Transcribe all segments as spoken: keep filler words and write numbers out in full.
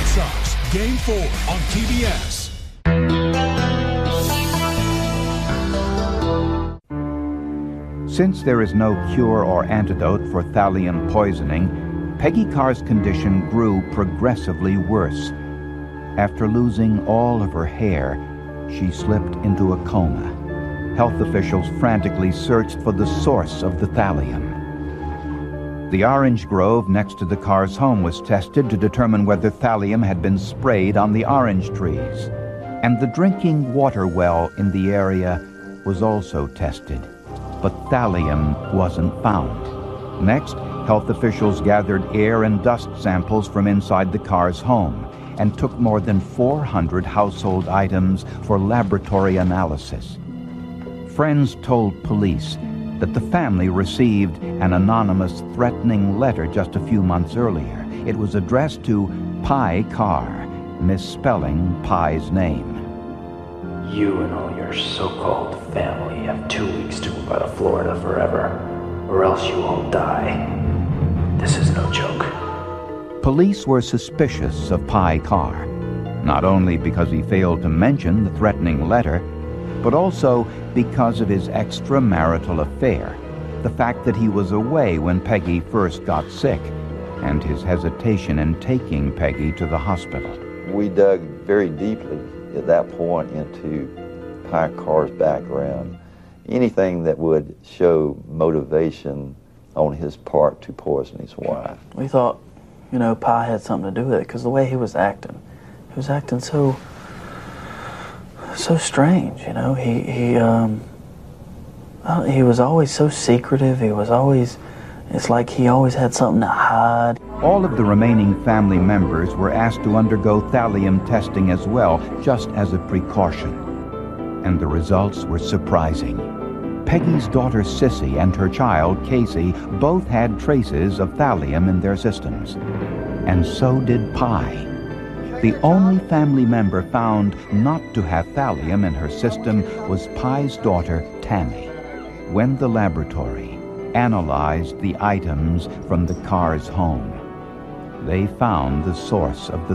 Sox, Game four on T B S. Since there is no cure or antidote for thallium poisoning, Peggy Carr's condition grew progressively worse. After losing all of her hair, she slipped into a coma. Health officials frantically searched for the source of the thallium. The orange grove next to the Carrs' home was tested to determine whether thallium had been sprayed on the orange trees. And the drinking water well in the area was also tested. But thallium wasn't found. Next, health officials gathered air and dust samples from inside the Carrs' home and took more than four hundred household items for laboratory analysis. Friends told police that the family received an anonymous threatening letter just a few months earlier. It was addressed to Pye Carr, misspelling Pye's name. You and all your so-called family have two weeks to move out of Florida forever, or else you all die. This is no joke. Police were suspicious of Pye Carr, not only because he failed to mention the threatening letter, but also because of his extramarital affair, the fact that he was away when Peggy first got sick, and his hesitation in taking Peggy to the hospital. We dug very deeply at that point into Pye Carr's background, anything that would show motivation on his part to poison his wife. We thought, you know, Pye had something to do with it, because the way he was acting, he was acting so, so strange, you know. He, he, um, he was always so secretive. He was always, it's like he always had something to hide. All of the remaining family members were asked to undergo thallium testing as well, just as a precaution. And the results were surprising. Peggy's daughter Sissy and her child Casey both had traces of thallium in their systems. And so did Pye. The only family member found not to have thallium in her system was Pye's daughter Tammy. When the laboratory analyzed the items from the Carrs' home, they found the source of the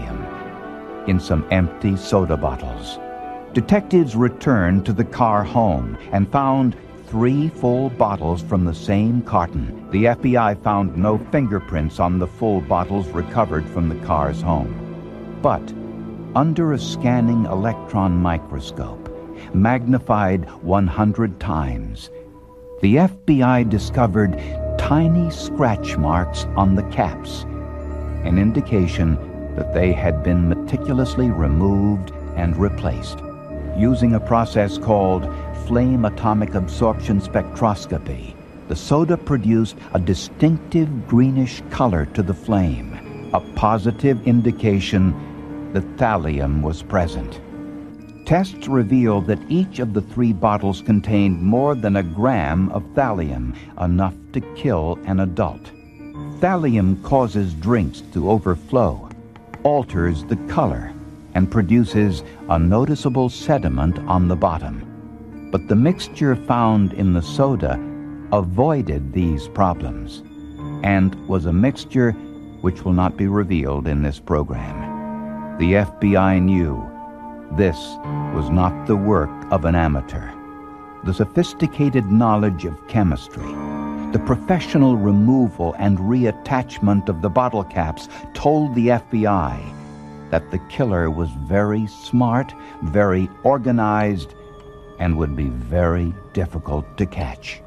thallium in some empty soda bottles. Detectives returned to the Carr home and found three full bottles from the same carton. The F B I found no fingerprints on the full bottles recovered from the Carrs' home. But under a scanning electron microscope, magnified one hundred times, the F B I discovered tiny scratch marks on the caps, an indication that they had been meticulously removed and replaced. Using a process called flame atomic absorption spectroscopy, the soda produced a distinctive greenish color to the flame, a positive indication that thallium was present. Tests revealed that each of the three bottles contained more than a gram of thallium, enough to kill an adult. Thallium causes drinks to overflow, alters the color, and produces a noticeable sediment on the bottom. But the mixture found in the soda avoided these problems, and was a mixture which will not be revealed in this program. The F B I knew this was not the work of an amateur. The sophisticated knowledge of chemistry, the professional removal and reattachment of the bottle caps told the F B I that the killer was very smart, very organized, and would be very difficult to catch.